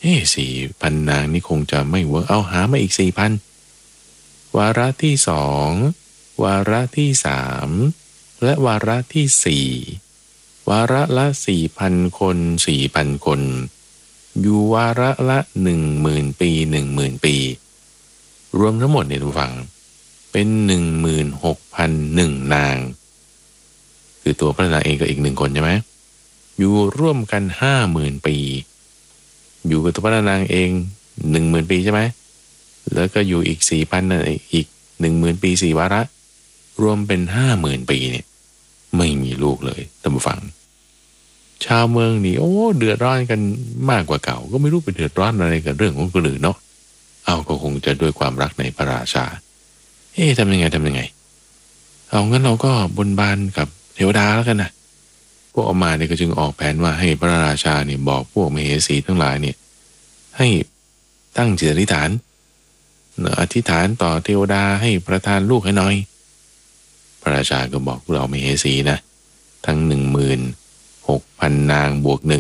4,000 นางนี่คงจะไม่เวิร์กเอาหามาอีก 4,000 วาระที่2วาระที่3และวาระที่4วาระละ 4,000 คน 4,000 คนอยู่วาระละ 10,000 ปี 10,000 ปีรวมทั้งหมดเนี่ยทุกฝั่งเป็น 16,001 นางคือตัวพระนางเองก็อีก1คนใช่ไหมอยู่ร่วมกัน 50,000 ปีอยู่กับตัวพระนางเอง 10,000 ปีใช่ไหมแล้วก็อยู่อีก 4,000 นั่นอีก 10,000 ปี4วาระรวมเป็น 50,000 ปีเนี่ยไม่มีลูกเลยท่านผู้ฟังชาวเมืองนี่โอ้เดือดร้อนกันมากกว่าเก่าก็ไม่รู้ไปเดือดร้อนอะไรกับเรื่องของคนอื่นเนาะเอาก็คงจะด้วยความรักในพระราชาทำยังไงเอางั้นเราก็บนบานกับเทวดาแล้วกันนะพวกออกมาเนี่ยก็จึงออกแผนว่าให้พระราชาเนี่ยบอกพวกมเหสีทั้งหลายเนี่ยให้ตั้งจิตอธิษฐานอธิษฐานต่อเทวดาให้ประทานลูกให้หน่อยพระราชาก็บอกพวกเรามเหสีนะทั้ง 16,000 นางบวก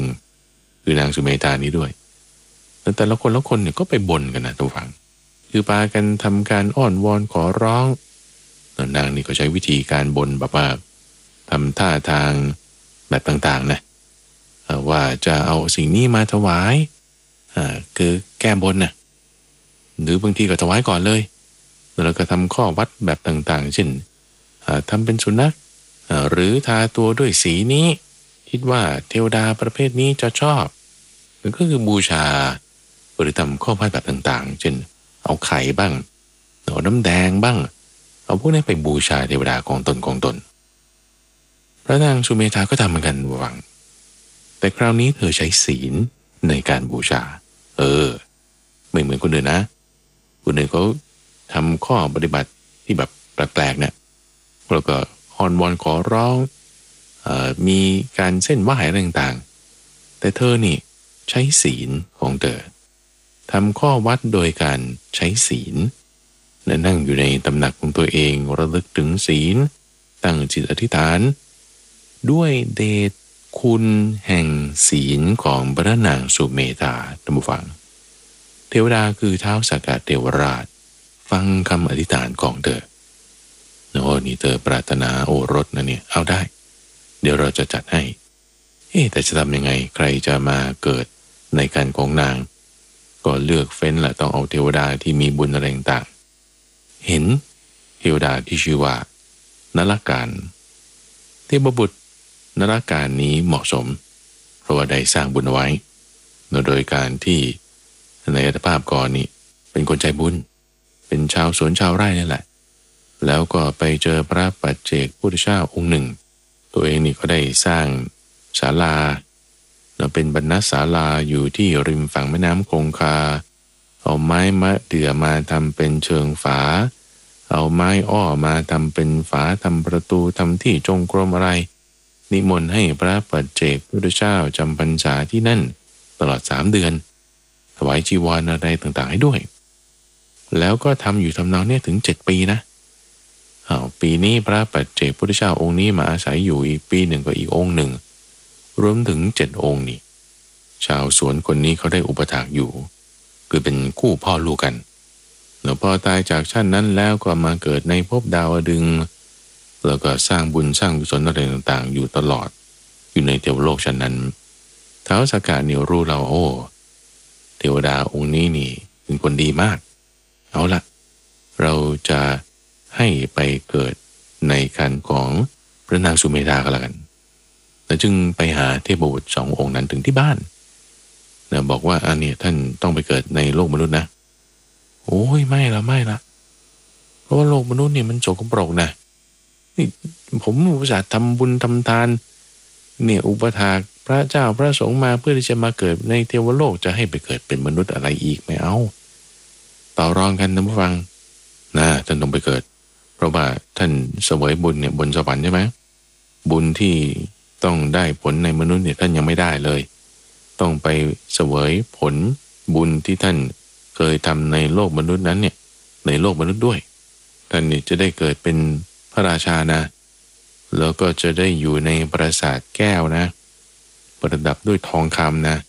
1คือนางสุเมธานี้ด้วยแต่ละคนเนี่ยก็ไปบ่นกันนะทุกฝั่งคือพากันทำการอ้อนวอนขอร้องนางนี่ก็ใช้วิธีการบ่นแบบว่าทำท่าทางแบบต่างๆนะว่าจะเอาสิ่งนี้มาถวายคือแก้บนนะหรือบางทีก็ถวายก่อนเลยแล้วก็ทำข้อวัดแบบต่างๆเช่นทำเป็นสุนัขหรือทาตัวด้วยสีนี้คิดว่าเทวดาประเภทนี้จะชอบมันก็คือบูชาหรือทำข้อวัดแบบต่างๆเช่นเอาไข่บ้างเอาน้ำแดงบ้างเอาพวกนี้ไปบูชาเทวดาของตนพระนางสุเมธาก็ทำเหมือนกันหวังแต่คราวนี้เธอใช้ศีลในการบูชาไม่เหมือนคนอื่นนะคนอื่นเขาทำข้อปฏิบัติที่แบบแปลกๆเนี่ยแล้วก็อ้อนวอนขอร้องมีการเส้นไหว้อะไรต่างๆแต่เธอนี่ใช้ศีลของเธอทำข้อวัดโดยการใช้ศีลและนั่งอยู่ในตำหนักของตัวเองระลึกถึงศีลตั้งจิตอธิษฐานด้วยเดชคุณแห่งศีลของพระนางสุเมธาท่านผู้ฟังเทวดาคือท้าวสักกะเทวราชฟังคำอธิษฐานของเธอนี่เธอปรารถนาโอรสนะเนี่ยเอาได้เดี๋ยวเราจะจัดให้แต่จะทำยังไงใครจะมาเกิดในการของนางก็เลือกเฟ้นแหละต้องเอาเทวดาที่มีบุญอะไรต่างเห็นเทวดาที่ชื่อว่านรการเทพบุตรนรการนี้เหมาะสมเพราะว่าได้สร้างบุญไว้โดยการที่ในอัตภาพก่อนนี้เป็นคนใจบุญเป็นชาวสวนชาวไร่นี่แหละแล้วก็ไปเจอพระปัจเจกพุทธเจ้าองค์หนึ่งตัวเองนี่ก็ได้สร้างศาลาเป็นบรรณศาลาอยู่ที่ริมฝั่งแม่น้ำคงคาเอาไม้มะเดื่อมาทำเป็นเชิงฝาเอาไม้อ้อมาทำเป็นฝาทำประตูทำที่จงกรมอะไรนิมนต์ให้พระปัจเจกพุทธเจ้าจำพรรษาที่นั่นตลอด3 เดือนถวายจีวรอะไรต่างๆให้ด้วยแล้วก็ทำอยู่ทำนองนี้ถึง7 ปีนะปีนี้พระปัจเจกพุทธเจ้าองค์นี้มาอาศัยอยู่อีกปีหนึ่งก็อีกองค์หนึ่งรวมถึง7 องค์นี่ชาวสวนคนนี้เขาได้อุปถากอยู่คือเป็นคู่พ่อลูกกันแล้วพอตายจากชาตินั้นแล้วก็มาเกิดในภพดาวดึงส์แล้วก็สร้างบุญสร้างกุศลอะไรต่างๆอยู่ตลอดอยู่ในเทวโลกชั้นนั้นท้าวสักกะเนี่ยรู้เราเทวดาองค์นี้นี่เป็นคนดีมากเอาละเราจะให้ไปเกิดในการของพระนางสุเมธาก็แล้วกันแล้วจึงไปหาเทพบุตร2 องค์นั้นถึงที่บ้านบอกว่าเนี่ยท่านต้องไปเกิดในโลกมนุษย์นะไม่ละเพราะว่าโลกมนุษย์เนี่ยมันโสกปรกนะนี่ผมอุตส่าห์ทำบุญทำทานเนี่ยอุปถากพระเจ้าพระสงฆ์มาเพื่อที่จะมาเกิดในเทวโลกจะให้ไปเกิดเป็นมนุษย์อะไรอีกไม่เอาต่อรองกันนะผู้ฟังท่านต้องไปเกิดเพราะว่าท่านเสวยบุญเนี่ยบนสวรรค์ใช่ไหมบุญที่ต้องได้ผลในมนุษย์เนี่ยท่านยังไม่ได้เลยต้องไปเสวยผลบุญที่ท่านเคยทำในโลกมนุษย์นั้นเนี่ยในโลกมนุษย์ด้วยท่านนี่จะได้เกิดเป็นพระราชานะแล้วก็จะได้อยู่ในปราสาทแก้วนะประดับด้วยทองคำนะ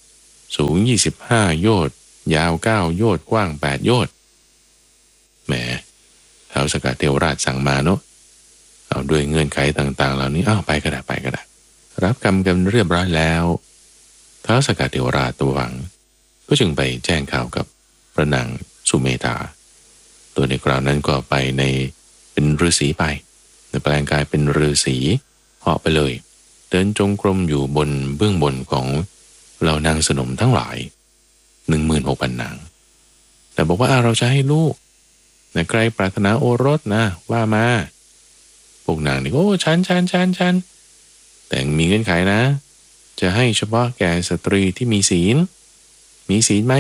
สูง25โยชน์ยาว9โยชน์กว้าง8โยชน์แหมท้าวสกเทวราชสั่งมาเนาะเอาด้วยเงื่อนไขต่างๆเหล่านี้ไปก็ได้รับกรรมกันเรียบร้อยแล้วท้าวสกเทวราชตัวหวังก็จึงไปแจ้งข่าวกับพระนางสุเมธาตัวในคราวนั้นก็ไปในเป็นฤาษีไปในแปลงกายเป็นฤาษีเหาะไปเลยเดินจงกรมอยู่บนเบื้องบนของเหล่านางสนมทั้งหลาย 16,000 นางแต่บอกว่าเราจะให้ลูกนะใครปรารถนาโอรสนะว่ามาพวกนางนี่ฉันแต่มีเงื่อนไขนะจะให้เฉพาะแก่สตรีที่มีศีลไหม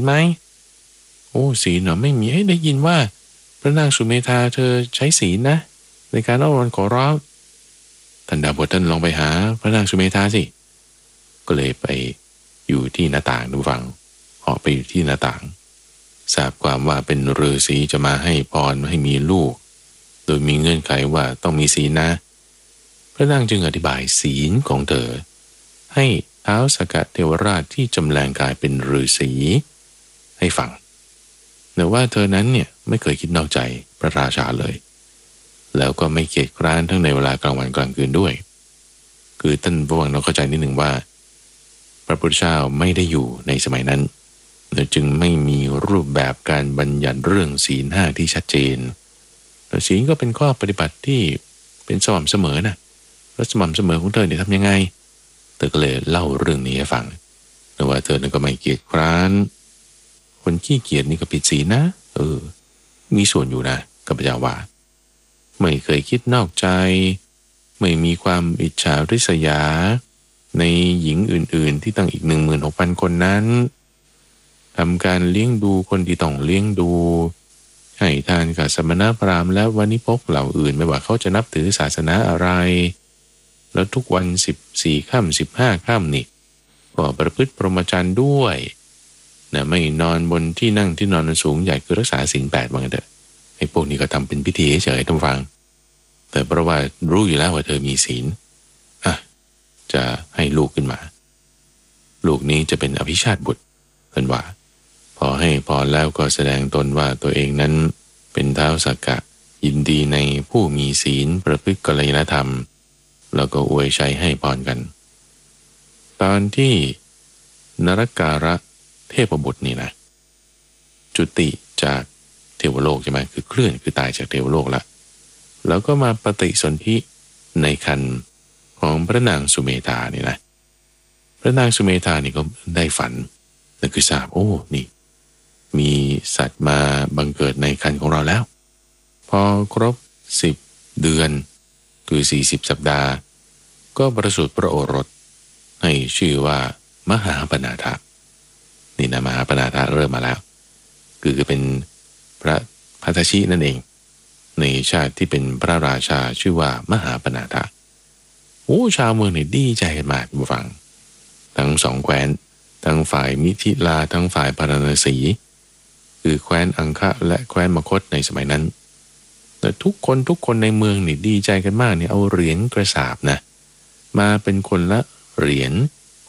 ศีลเหรอไม่มีได้ยินว่าพระนางสุเมธาเธอใช้ศีลนะในการอ้อนวอนขอร้องท่านดาบทท่านลองไปหาพระนางสุเมธาสิก็เลยไปอยู่ที่หน้าต่างดูฟังออกไปอยู่ที่หน้าต่างทราบความว่าเป็นฤาษีจะมาให้พรให้มีลูกโดยมีเงื่อนไขว่าต้องมีศีลนะพระนางจึงอธิบายศีลของเธอให้ท้าวสกเทวราชที่จำแรงกายเป็นฤาษีให้ฟังแต่ว่าเธอนั้นเนี่ยไม่เคยคิดนอกใจพระราชาเลยแล้วก็ไม่เกียจคร้านทั้งในเวลากลางวันกลางคืนด้วยคือท่านผู้ฟังเราเข้าใจนิดหนึ่งว่าพระพุทธเจ้าไม่ได้อยู่ในสมัยนั้นจึงไม่มีรูปแบบการบัญญัติเรื่องศีล5ที่ชัดเจนแต่ศีลก็เป็นข้อปฏิบัติที่เป็นสม่ำเสมอนะแล้วสม่ำเสมอของเธอเนี่ยทำยังไงเธอก็เลยเล่าเรื่องนี้ให้ฟังแต่ว่าเธอนั้นก็ไม่เกียจคร้านคนขี้เกียจนี่ก็ผิดศีลนะมีส่วนอยู่นะข้าพเจ้าว่าไม่เคยคิดนอกใจไม่มีความอิจฉาริษยาในหญิงอื่นๆที่ตั้งอีก 16,000 คนนั้นทำการเลี้ยงดูคนที่ต้องเลี้ยงดูให้ทานกับสมณพราหมณ์และวานิพกเหล่าอื่นไม่ว่าเขาจะนับถือศาสนาอะไรแล้วทุกวัน14ค่ำ15ค่ำนี่ก็ประพฤติพรหมจรรย์ด้วยนะไม่นอนบนที่นั่งที่นอนสูงใหญ่คือรักษาศีล8ว่างั้นเถอะไอ้พวกนี้ก็ทำเป็นพิธีเฉยๆท่านฟังแต่เพราะว่ารู้อยู่แล้วว่าเธอมีศีลจะให้ลูกขึ้นมาลูกนี้จะเป็นอภิชาติบุตรเพิ่นว่าพอให้พรแล้วก็แสดงตนว่าตัวเองนั้นเป็นท้าวสักกะยินดีในผู้มีศีลประพฤติกัลยาณธรรมแล้วก็อวยชัยให้พรกันตอนที่นรการะเทพบุตรนี่นะจุติจากเทวโลกใช่ไหมคือเคลื่อนคือตายจากเทวโลกละแล้วก็มาปฏิสนธิในครรภ์ของพระนางสุเมธานี่นะพระนางสุเมธานี่ก็ได้ฝันนั่นคือทราบนี่มีสัตว์มาบังเกิดในครรภ์ของเราแล้วพอครบ10 เดือนคือ40 สัปดาห์ก็ประสูติพระโอรสให้ชื่อว่ามหาปนาถะนี่นะมหาปนาถะเริ่มมาแล้วคือเป็นพระพัทธชินั่นเองในชาติที่เป็นพระราชาชื่อว่ามหาปนาถะชาวเมืองนี่ดีใจกันมากผู้ฟังทั้ง2แคว้นทั้งฝ่ายมิถิลาทั้งฝ่ายพาราณสีคือแคว้นอังคะและแคว้นมคธในสมัยนั้นแต่ทุกคนในเมืองนี่ดีใจกันมากเนี่ยเอาเหรียญกระสาบนะมาเป็นคนละเหรียญ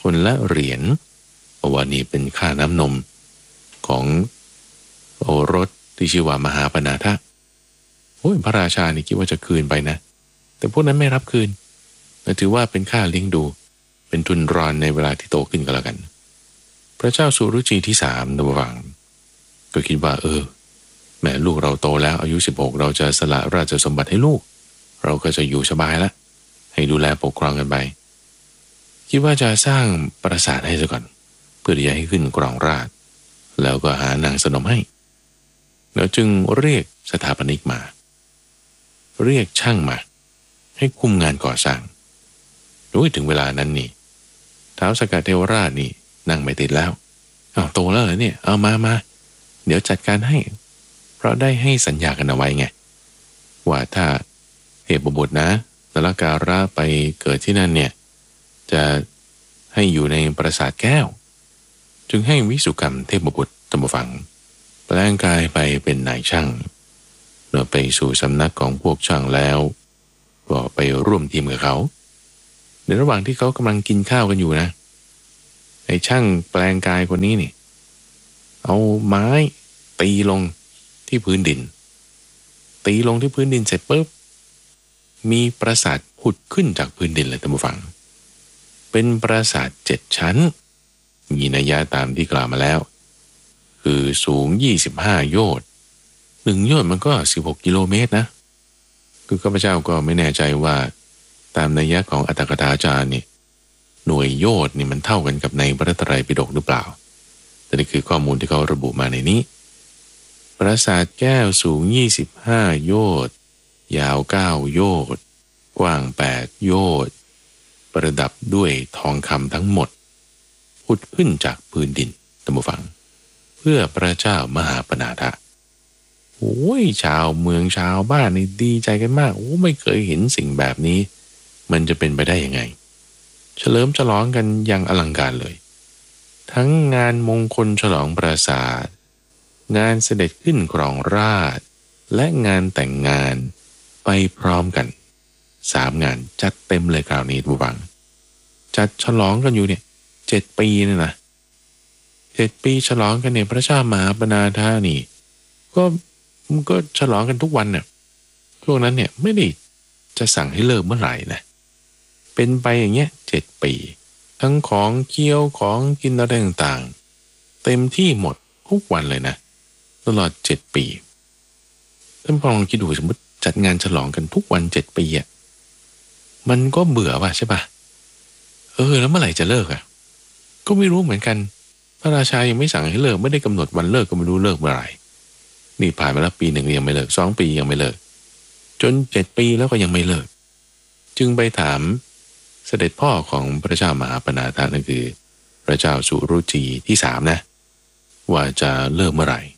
เพราะว่านี่เป็นค่าน้ำนมของโอรสที่ชื่อว่ามหาปนาถะพระราชานี่คิดว่าจะคืนไปนะแต่พวกนั้นไม่รับคืนถือว่าเป็นค่าเลี้ยงดูเป็นทุนรอนในเวลาที่โตขึ้นก็แล้วกันพระเจ้าสุรุจีที่3ระหว่างก็คิดว่าแม่ลูกเราโตแล้วอายุ16เราจะสละราชสมบัติให้ลูกเราก็จะอยู่สบายแล้วให้ดูแลปกครองกันไปคิดว่าจะสร้างปราสาทให้ซะก่อนเพื่อที่จะให้ขึ้นครองราชย์แล้วก็หานางสนมให้แล้วจึงเรียกสถาปนิกมาเรียกช่างมาให้คุมงานก่อสร้างถึงเวลานั้นนี่ท้าวสกเทวราชนี่นั่งไม่ติดแล้วโตแล้วเหรอเนี่ยเอามาเดี๋ยวจัดการให้เพราะได้ให้สัญญากันเอาไว้ไงว่าถ้าเทพบุตรนะนรการะไปเกิดที่นั่นเนี่ยจะให้อยู่ในปราสาทแก้วจึงให้วิสุกรรมเทพบุตรตามฟังแปลงกายไปเป็นนายช่างเมื่อไปสู่สำนักของพวกช่างแล้วก็ไปร่วมทีมกับเขาในระหว่างที่เขากำลังกินข้าวกันอยู่นะไอ้ช่างแปลงกายคนนี้นี่เอาไม้ตีลงที่พื้นดินตีลงที่พื้นดินเสร็จปุ๊บมีปราสาทผุดขึ้นจากพื้นดินเลยท่านผู้ฟังเป็นปราสาท7 ชั้นมีนัยยะตามที่กล่าวมาแล้วคือสูง25 โยชน์1 โยชน์มันก็16 กิโลเมตรนะคือข้าพเจ้าก็ไม่แน่ใจว่าตามนัยยะของอัตถกถาจารย์นี่หน่วยโยชน์นี่มันเท่ากันกับในพระไตรปิฎกหรือเปล่าแต่นี่คือข้อมูลที่เขาระบุมาในนี้ปราสาทแก้วสูง25 โยชน์ยาว9 โยชน์กว้าง8 โยชน์ประดับด้วยทองคำทั้งหมดพุดขึ้นจากพื้นดินท่านผู้ฟังเพื่อพระเจ้ามหาปนาถะโอ้ยชาวเมืองชาวบ้านนี่ดีใจกันมากโอ้ไม่เคยเห็นสิ่งแบบนี้มันจะเป็นไปได้ยังไงเฉลิมฉลองกันอย่างอลังการเลยทั้งงานมงคลฉลองปราสาทงานเสด็จขึ้นครองราชย์และงานแต่งงานไปพร้อมกัน3 งานจัดเต็มเลยคราวนี้ผู้ฟังจัดฉลองกันอยู่เนี่ย7 ปีเนี่ยนะ7 ปีฉลองกันเนี่ยพระเจ้ามหาปนาถะนี่ก็ฉลองกันทุกวันเนี่ยช่วงนั้นเนี่ยไม่ได้จะสั่งให้เลิกเมื่อไหร่นะเป็นไปอย่างเงี้ย7 ปีทั้งของเคี้ยวของกินอะไรต่างๆเต็มที่หมดทุกวันเลยนะตลอด7 ปีท่านลองคิดดูสมมติจัดงานฉลองกันทุกวัน7 ปีอ่ะมันก็เบื่อป่ะใช่ป่ะแล้วเมื่อไหร่จะเลิกอ่ะก็ไม่รู้เหมือนกันพระราชายังไม่สั่งให้เลิกไม่ได้กำหนดวันเลิกก็ไม่รู้เลิกเมื่อไหร่นี่ผ่านมาแล้วปี 1ยังไม่เลิก2 ปียังไม่เลิกจน7 ปีแล้วก็ยังไม่เลิกจึงไปถามเสด็จพ่อของพระเจ้ามหาปนาถะนั่นคือพระเจ้าสุรุจีที่3นะว่าจะเลิกเมื่อไหร่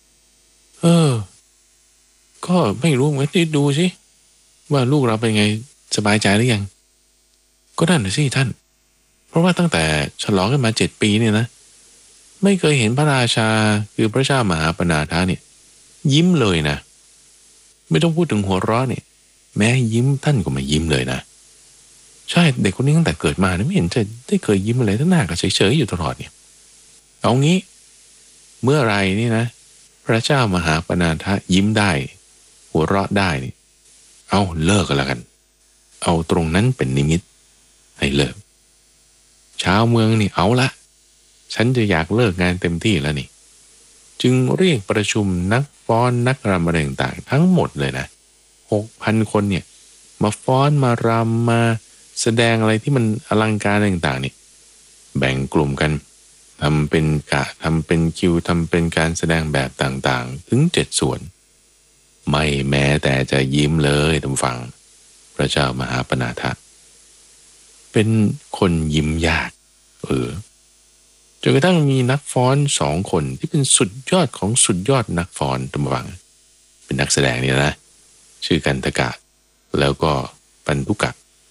ก็ไม่รู้เหมือนกันดูสิว่าลูกเราเป็นไงสบายใจหรือยังก็นั่นน่ะสิท่านเพราะว่าตั้งแต่ฉลองกันมา7 ปีเนี่ยนะไม่เคยเห็นพระราชาคือพระเจ้ามหาปนาถะเนี่ยยิ้มเลยนะไม่ต้องพูดถึงหัวเราะเนี่ยแม้ยิ้มท่านก็ไม่ยิ้มเลยนะใช่เด็กคนนี้ตั้งแต่เกิดมาเนี่ยไม่เห็นจะได้เคยยิ้มอะไรทั้งหน้าก็เฉยๆอยู่ตลอดเนี่ยเอางี้เมื่อไรนี่นะพระเจ้ามหาปนาถะยิ้มได้หัวเราะได้นี่เอาเลิกกันแล้วกันเอาตรงนั้นเป็นนิมิตให้เลิกชาวเมืองนี่เอาละฉันจะอยากเลิกงานเต็มที่แล้วนี่จึงเรียกประชุมนักฟ้อนนักรำอะไรต่างๆทั้งหมดเลยนะ 6,000 คนเนี่ยมาฟ้อนมารำมาแสดงอะไรที่มันอลังการต่างๆนี่แบ่งกลุ่มกันทำเป็นกะทำเป็นคิวทำเป็นการแสดงแบบต่างๆถึง7 ส่วนไม่แม้แต่จะยิ้มเลยท่านฟังพระเจ้ามหาปนาถะเป็นคนยิ้มยากจนกระทั่งมีนักฟ้อน2 คนที่เป็นสุดยอดของสุดยอดนักฟ้อนท่านฟังเป็นนักแสดงนี่นะชื่อกันทกะแล้วก็ปันทุกะ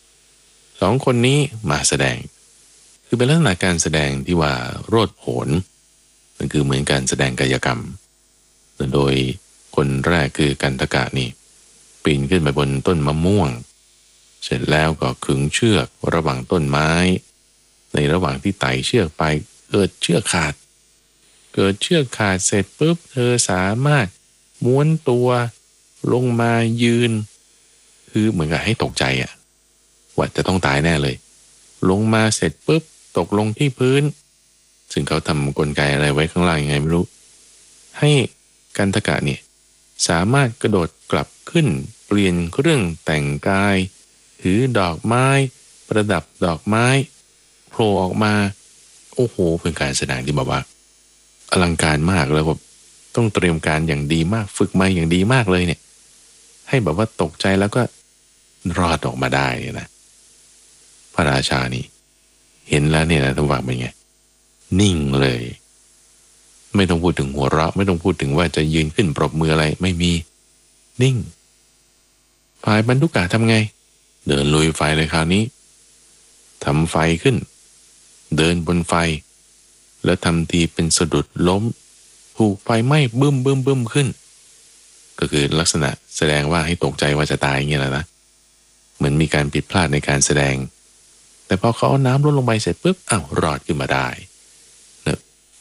2 คนนี้มาแสดงคือเป็นลักษณะการแสดงที่ว่าโลดโผนมันคือเหมือนการแสดงกายกรรมโดยคนแรกคือกันทกะนี่ปีนขึ้นไปบนต้นมะม่วงเสร็จแล้วก็ขึงเชือกระหว่างต้นไม้ในระหว่างที่ไต่เชือกไปเกิดเชือกขาดเสร็จปุ๊บเธอสามารถม้วนตัวลงมายืนคือเหมือนกับให้ตกใจอ่ะว่าจะต้องตายแน่เลยลงมาเสร็จปุ๊บตกลงที่พื้นซึ่งเขาทำกลไกอะไรไว้ข้างล่างยังไงไม่รู้ให้กันทกะเนี่ยสามารถกระโดดกลับขึ้นเปลี่ยนเครื่องแต่งกายถือดอกไม้ประดับดอกไม้โผล่ออกมาโอ้โหเป็นการแสดงที่แบบว่าอลังการมากแล้วก็ต้องเตรียมการอย่างดีมากฝึกมาอย่างดีมากเลยเนี่ยให้แบบว่าตกใจแล้วก็รอดออกมาได้เนี่ยนะพระราชานี่เห็นแล้วเนี่ยนะท่านว่าเป็นไงนิ่งเลยไม่ต้องพูดถึงหัวเราะไม่ต้องพูดถึงว่าจะยืนขึ้นปรบมืออะไรไม่มีนิ่งฝ่ายบรรทุกะทำไงเดินลุยไฟเลยคราวนี้ทำไฟขึ้นเดินบนไฟแล้วทำทีเป็นสะดุดล้มถูกไฟไหม้บึ้มขึ้นก็คือลักษณะแสดงว่าให้ตกใจว่าจะตายอย่างเงี้ยแหละนะเหมือนมีการผิดพลาดในการแสดงแต่พอเขาเอาน้ำลดลงไปเสร็จปุ๊บอ้าวรอดขึ้นมาได้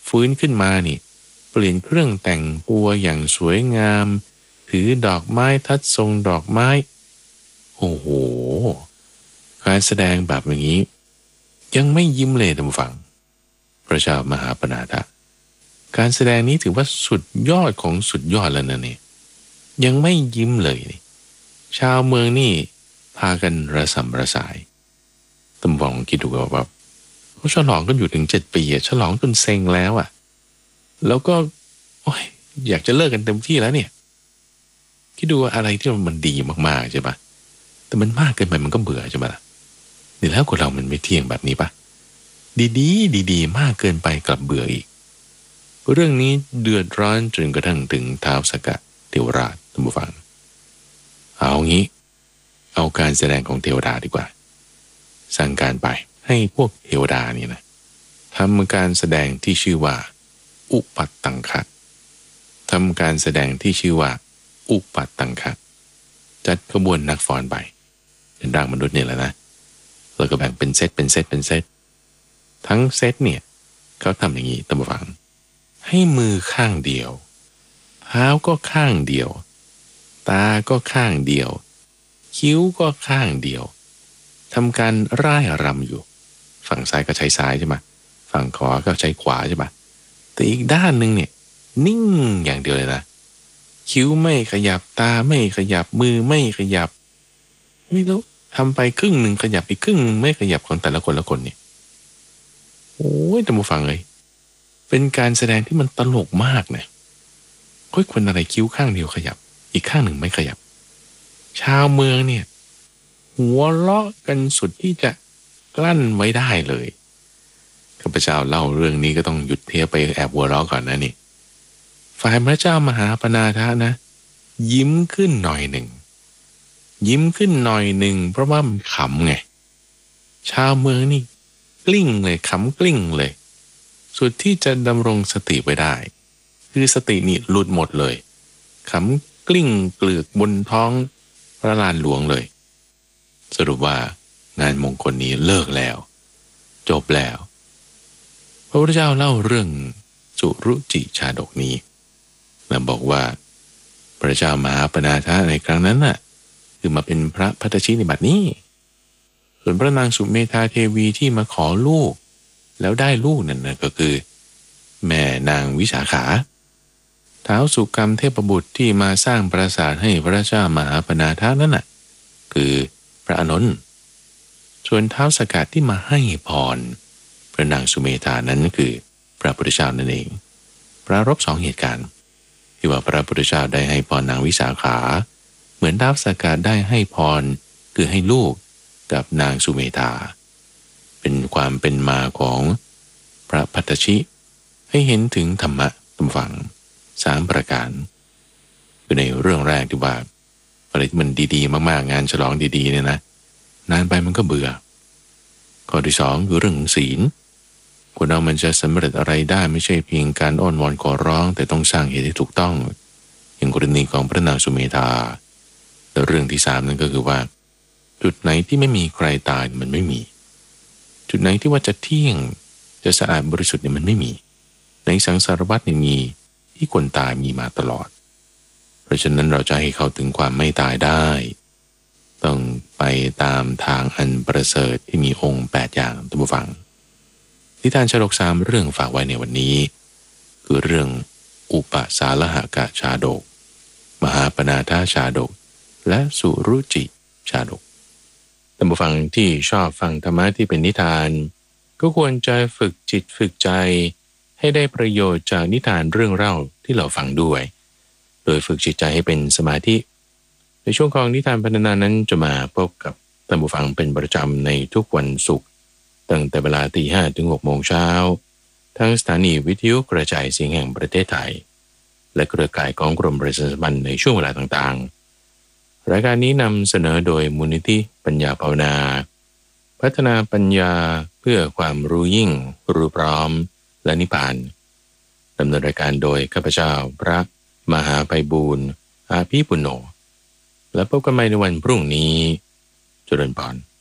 ฟื้นขึ้นมานี่เปลี่ยนเครื่องแต่งตัวอย่างสวยงามถือดอกไม้ทัดทรงดอกไม้โอ้โหการแสดงแบบนี้ยังไม่ยิ้มเลยท่านผู้ฟังพระเจ้ามหาปณาถการแสดงนี้ถือว่าสุดยอดของสุดยอดแล้วนะเนี่ยยังไม่ยิ้มเลยชาวเมืองนี่พากันระสำระสายท่านผู้ฟังคิดดูว่าเขาฉลองกันอยู่ถึง7 ปีฉลองจนเซ็งแล้วแล้วก็โอ้ยอยากจะเลิกกันเต็มที่แล้วเนี่ยคิดดูว่าอะไรที่มันดีมากๆใช่ปะแต่มันมากเกินไปมันก็เบื่อใช่ปะล่ะนี่แล้วคนเรามันไม่เที่ยงแบบนี้ปะดีมากเกินไปกลับเบื่ออีกเรื่องนี้เดือดร้อนจนกระทั่งถึงท้าวสักกะเทวราชท่านผู้ฟังเอางี้เอาการแสดงของเทวดาดีกว่าสั่งการไปให้พวกเทวดานี่นะทำการแสดงที่ชื่อว่าอุปัตตังคะทำการแสดงที่ชื่อว่าอุปัตตังคะจัดขบวนนักฟ้อนไปเป็นร่างมนุษย์เนี่ยแหละนะแล้วก็แบ่งเป็นเซตทั้งเซตเนี่ยเขาทำอย่างนี้ท่านผู้ฟังให้มือข้างเดียวเท้าก็ข้างเดียวตาก็ข้างเดียวคิ้วก็ข้างเดียวทำการร่ายรำอยู่ฝั่งซ้ายก็ใช้ซ้ายใช่ไหมฝั่งขวาก็ใช้ขวาใช่ไหมแต่อีกด้านหนึ่งเนี่ยนิ่งอย่างเดียวเลยนะคิ้วไม่ขยับตาไม่ขยับมือไม่ขยับไม่รู้ทำไปครึ่งหนึ่งขยับอีกครึ่งหนึ่งไม่ขยับของแต่ละคนเนี่ยโอ้ยท่านผู้ฟังเลยเป็นการแสดงที่มันตลกมากนะคนอะไรคิ้วข้างเดียวขยับอีกข้างหนึ่งไม่ขยับชาวเมืองเนี่ยหัวเราะกันสุดที่จะกลั้นไว้ได้เลยข้าพเจ้าเล่าเรื่องนี้ก็ต้องหยุดเทปไปแอบหัวเราะก่อนนะนี่ฝ่ายพระเจ้ามหาปณาถนะยิ้มขึ้นหน่อยหนึ่งเพราะว่ามันขำไงชาวเมืองนี่กลิ้งเลยขำกลิ้งเลยสุดที่จะดำรงสติไว้ได้คือสตินี่หลุดหมดเลยขำกลิ้งเกลือกบนท้องพระลานหลวงเลยสรุปว่างานมงคลนี้เลิกแล้วจบแล้วพระพุทธเจ้าเล่าเรื่องสุรุจิชาดกนี้และบอกว่าพระเจ้ามหาปณาถในครั้งนั้นน่ะคือมาเป็นพระภัตตชิในบัดนี้ส่วนพระนางสุเมธาเทวีที่มาขอลูกแล้วได้ลูกนั่นนะก็คือแม่นางวิสาขาท้าวสุกรรมเทพบุตรที่มาสร้างปราสาทให้พระเจ้ามหาปณาถนั่นน่ะคือพระอานนท์ส่วนท้าวสักกะที่มาให้พรพระนางสุเมธานั้นคือพระพุทธเจ้านั่นเองปรารภ2 เหตุการณ์ที่ว่าพระพุทธเจ้าได้ให้พรนางวิสาขาเหมือนท้าวสักกะได้ให้พรคือให้ลูกกับนางสุเมธาเป็นความเป็นมาของพระภัตตชิให้เห็นถึงธรรมะตามฝั่ง3 ประการคือในเรื่องแรกที่ว่าอะไรที่มันดีๆมากๆงานฉลองดีๆเนี่ยนะนานไปมันก็เบื่อข้อที่2คือเรื่องศีลคนเรามันจะสำเร็จอะไรได้ไม่ใช่เพียงการอ้อนวอนขอร้องแต่ต้องสร้างเหตุที่ถูกต้องอย่างกรณีของพระนางสุเมธาและเรื่องที่3นั่นก็คือว่าจุดไหนที่ไม่มีใครตายมันไม่มีจุดไหนที่ว่าจะเที่ยงจะสะอาดบริสุทธิ์เนี่ยมันไม่มีในสังสารวัฏเนี่ยมีที่คนตายมีมาตลอดเพราะฉะนั้นเราจะให้เขาถึงความไม่ตายได้ต้องไปตามทางอันประเสริฐที่มีองค์8อย่างท่านผู้ฟังนิทานชาดก3 เรื่องฝากไว้ในวันนี้คือเรื่องอุปสาลหกชาดกมหาปณาถชาดกและสุรุจิชาดกท่านผู้ฟังที่ชอบฟังธรรมะที่เป็นนิทานก็ควรจะฝึกจิตฝึกใจให้ได้ประโยชน์จากนิทานเรื่องเล่าที่เราฟังด้วยโดยฝึกจิตใจให้เป็นสมาธิในช่วงของนิทานพรรณนานั้นจะมาพบกับท่านผู้ฟังเป็นประจำในทุกวันศุกร์ตั้งแต่เวลา 5:00 ถึง 6 โมงเช้าทั้งสถานีวิทยุกระจายเสียงแห่งประเทศไทยและเครือข่ายของกรมประชาสัมพันธ์ในช่วงเวลาต่างๆรายการนี้นำเสนอโดยมูลนิธิปัญญาภาวนาพัฒนาปัญญาเพื่อความรู้ยิ่งรู้พร้อมและนิพพานดำเนินรายการโดยข้าพเจ้าพระมหาไพบูลย์อาภีปุณโญและพบกันใหม่ในวันพรุ่งนี้เจริญพร